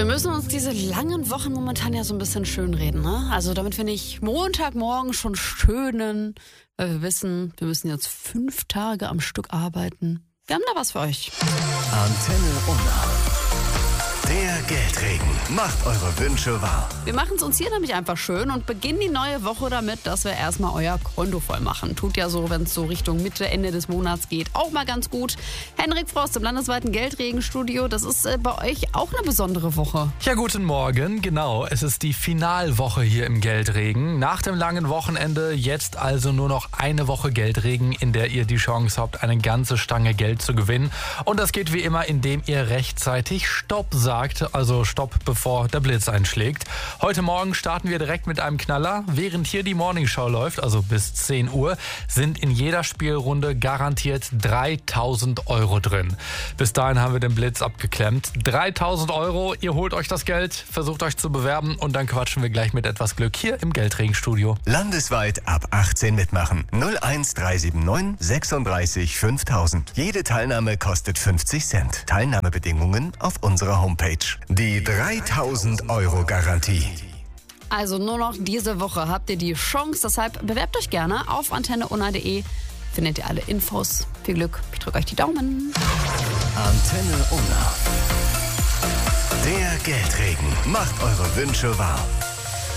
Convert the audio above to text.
Wir müssen uns diese langen Wochen momentan ja so ein bisschen schönreden, ne? Also damit wir nicht Montagmorgen schon stöhnen, weil wir wissen, wir müssen jetzt 5 Tage am Stück arbeiten. Wir haben da was für euch. Antenne Unna. Der Geldregen macht eure Wünsche wahr. Wir machen es uns hier nämlich einfach schön und beginnen die neue Woche damit, dass wir erstmal euer Konto voll machen. Tut ja so, wenn es so Richtung Mitte, Ende des Monats geht, auch mal ganz gut. Henrik Frost im landesweiten Geldregenstudio, das ist bei euch auch eine besondere Woche. Ja, guten Morgen, genau. Es ist die Finalwoche hier im Geldregen. Nach dem langen Wochenende jetzt also nur noch eine Woche Geldregen, in der ihr die Chance habt, eine ganze Stange Geld zu gewinnen. Und das geht wie immer, indem ihr rechtzeitig Stopp sagt. Also Stopp, bevor der Blitz einschlägt. Heute Morgen starten wir direkt mit einem Knaller. Während hier die Morningshow läuft, also bis 10 Uhr, sind in jeder Spielrunde garantiert 3.000 Euro drin. Bis dahin haben wir den Blitz abgeklemmt. 3.000 Euro, ihr holt euch das Geld, versucht euch zu bewerben und dann quatschen wir gleich mit etwas Glück hier im Geldregenstudio. Landesweit ab 18 mitmachen. 01379 36 5000. Jede Teilnahme kostet 50 Cent. Teilnahmebedingungen auf unserer Homepage. Die 3.000 Euro Garantie. Also nur noch diese Woche habt ihr die Chance, deshalb bewerbt euch gerne auf antenneunna.de. Findet ihr alle Infos. Viel Glück, ich drücke euch die Daumen. Antenne Unna. Der Geldregen macht eure Wünsche wahr.